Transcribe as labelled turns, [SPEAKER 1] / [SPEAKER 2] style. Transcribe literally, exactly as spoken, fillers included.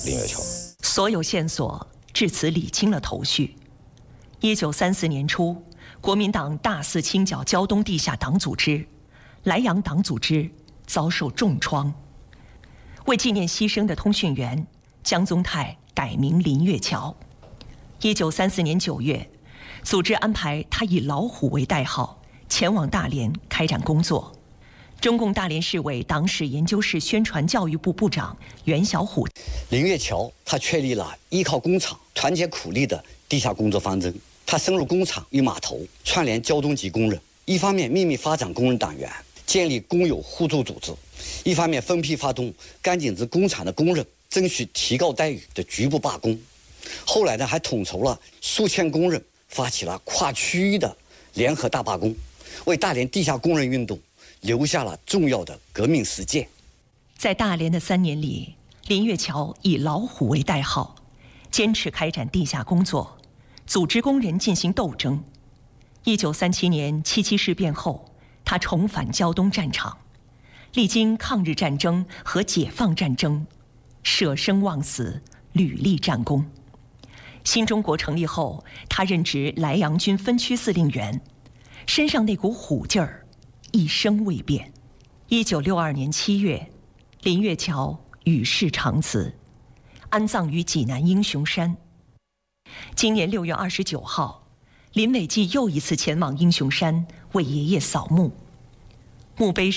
[SPEAKER 1] 林月桥。
[SPEAKER 2] 所有线索至此理清了头绪。一九三四年初，国民党大肆清剿胶东地下党组织，莱阳党组织遭受重创。为纪念牺牲的通讯员，江宗泰改名林月桥。一九三四年九月，组织安排他以老虎为代号，前往大连开展工作。中共大连市委党史研究室宣传教育部部长袁小虎。
[SPEAKER 3] 林月桥他确立了依靠工厂、团结苦力的地下工作方针。他深入工厂与码头，串联胶东籍工人，一方面秘密发展工人党员，建立工友互助组织，一方面分批发动甘井子工厂的工人争取提高待遇的局部罢工。后来呢，还统筹了数千工人，发起了跨区域的联合大罢工，为大连地下工人运动留下了重要的革命实践。
[SPEAKER 2] 在大连的三年里，林月桥以老虎为代号，坚持开展地下工作，组织工人进行斗争。一九三七年七七事变后，他重返胶东战场，历经抗日战争和解放战争，舍生忘死，屡立战功。新中国成立后，他任职莱阳军分区司令员，身上那股虎劲儿一生未变。一九六二年七月，林月桥与世长辞，安葬于济南英雄山。今年六月二十九号，林伟季又一次前往英雄山为爷爷扫墓，墓碑